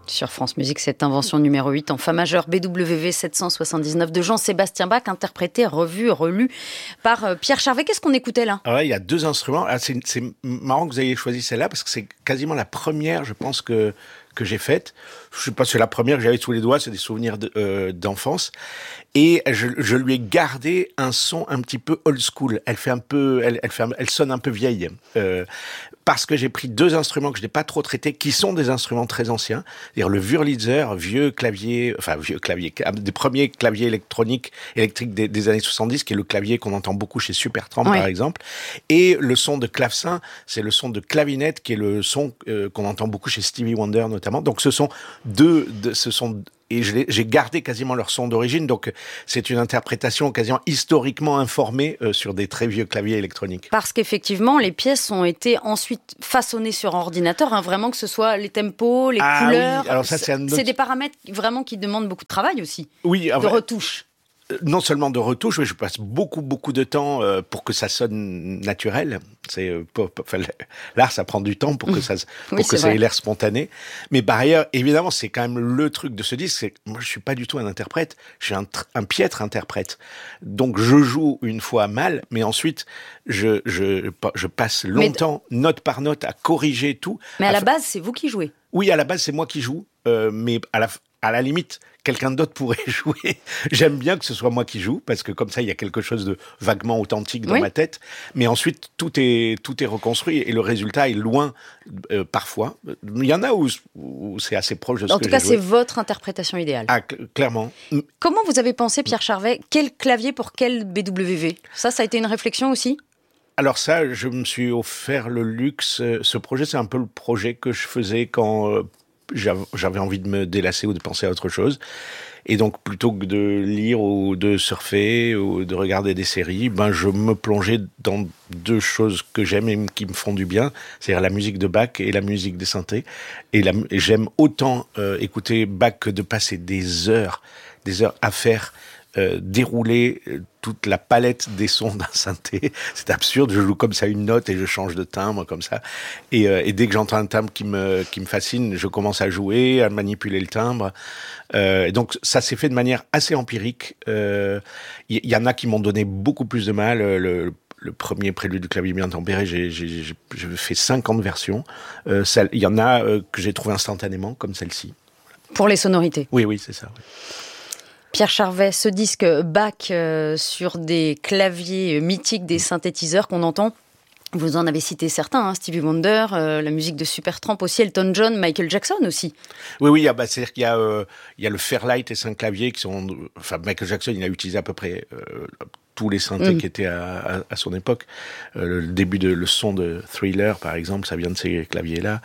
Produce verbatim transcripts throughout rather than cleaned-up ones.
Sur France Musique, cette invention numéro huit en fa majeur B W V sept cent soixante-dix-neuf de Jean-Sébastien Bach, interprété, revu, relu par euh, Pierre Charvet. Qu'est-ce qu'on écoutait là ? Ah ouais, il y a deux instruments. Ah, c'est, c'est marrant que vous ayez choisi celle-là parce que c'est quasiment la première, je pense, que que j'ai faite. Je sais pas si c'est la première que j'avais sous les doigts, c'est des souvenirs de, euh, d'enfance. Et je, je lui ai gardé un son un petit peu old school. Elle fait un peu, elle, elle fait, un, elle sonne un peu vieille. Euh, parce que j'ai pris deux instruments que je n'ai pas trop traités, qui sont des instruments très anciens. C'est-à-dire le Wurlitzer, vieux clavier, enfin vieux clavier, des premiers claviers électroniques, électriques des, des années soixante-dix, qui est le clavier qu'on entend beaucoup chez Supertramp, oui. par exemple. Et le son de clavecin, c'est le son de clavinette, qui est le son euh, qu'on entend beaucoup chez Stevie Wonder notamment. Donc ce sont deux, de, ce sont et je j'ai gardé quasiment leur son d'origine, donc c'est une interprétation quasiment historiquement informée euh, sur des très vieux claviers électroniques. Parce qu'effectivement, les pièces ont été ensuite façonnées sur ordinateur, hein, vraiment que ce soit les tempos, les ah, couleurs. Oui. Alors ça, c'est, un autre... c'est des paramètres vraiment qui demandent beaucoup de travail aussi, oui, de vrai... retouche. Non seulement de retouche, mais je passe beaucoup, beaucoup de temps euh, pour que ça sonne naturel. C'est, euh, pour, pour, enfin, l'art, ça prend du temps pour que ça, pour oui, que ça ait l'air spontané. Mais par ailleurs, évidemment, c'est quand même le truc de ce disque, c'est que moi, je suis pas du tout un interprète. Je suis un, un piètre interprète. Donc, je joue une fois mal, mais ensuite, je, je, je passe longtemps, mais... note par note, à corriger tout. Mais à à la fa... base, c'est vous qui jouez. Oui, à la base, c'est moi qui joue, euh, mais à la à la limite, quelqu'un d'autre pourrait jouer. J'aime bien que ce soit moi qui joue, parce que comme ça, il y a quelque chose de vaguement authentique dans oui. ma tête. Mais ensuite, tout est, tout est reconstruit et le résultat est loin, euh, parfois. Il y en a où, où c'est assez proche de ce en que j'ai joué. En tout cas, c'est votre interprétation idéale. Ah, cl- clairement. Comment vous avez pensé, Pierre Charvet, quel clavier pour quel B W V ? Ça, ça a été une réflexion aussi ? Alors ça, je me suis offert le luxe. Ce projet, c'est un peu le projet que je faisais quand... Euh, j'avais envie de me délasser ou de penser à autre chose. Et donc, plutôt que de lire ou de surfer ou de regarder des séries, ben, je me plongeais dans deux choses que j'aime et qui me font du bien. C'est-à-dire la musique de Bach et la musique des synthés. Et, la, et j'aime autant euh, écouter Bach que de passer des heures, des heures à faire Euh, dérouler euh, toute la palette des sons d'un synthé. C'est absurde, je joue comme ça une note et je change de timbre comme ça. Et, euh, et dès que j'entends un timbre qui me, qui me fascine, je commence à jouer, à manipuler le timbre. Euh, et donc ça s'est fait de manière assez empirique. Il euh, y, y en a qui m'ont donné beaucoup plus de mal. Le, le premier prélude du clavier bien tempéré, j'ai, j'ai, j'ai, j'ai fait cinquante versions. Il euh, y en a euh, que j'ai trouvé instantanément, comme celle-ci. Pour les sonorités ? Oui, oui, c'est ça. Oui. Pierre Charvet, ce disque Bach euh, sur des claviers mythiques, des synthétiseurs qu'on entend, vous en avez cité certains, hein, Stevie Wonder, euh, la musique de Supertramp aussi, Elton John, Michael Jackson aussi. Oui, oui, ah bah, c'est-à-dire qu'il y a, euh, il y a le Fairlight et cinq claviers qui sont... Enfin, Michael Jackson, il a utilisé à peu près euh, tous les synthés mmh. qui étaient à, à, à son époque. Euh, le début de le son de Thriller, par exemple, ça vient de ces claviers-là.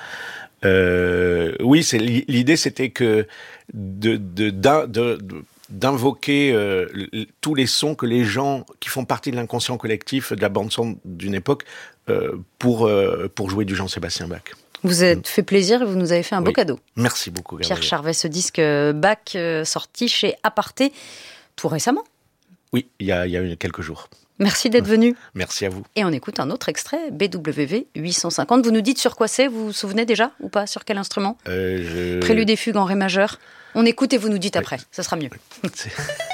Euh, oui, c'est, l'idée, c'était que de... de, de, de, de d'invoquer euh, tous les sons que les gens qui font partie de l'inconscient collectif de la bande-son d'une époque euh, pour, euh, pour jouer du Jean-Sébastien Bach. Vous êtes fait plaisir et vous nous avez fait un oui. beau cadeau. Merci beaucoup, Gabriel. Pierre Charvet, ce disque Bach euh, sorti chez Aparté tout récemment. Oui, il y a, il y a eu quelques jours. Merci d'être venu. Merci à vous. Et on écoute un autre extrait, B W V huit cent cinquante. Vous nous dites sur quoi c'est, vous vous souvenez déjà ou pas ? Sur quel instrument ? euh, je... Prélude et fugue en ré majeur. On écoute et vous nous dites oui. après, ça sera mieux. C'est...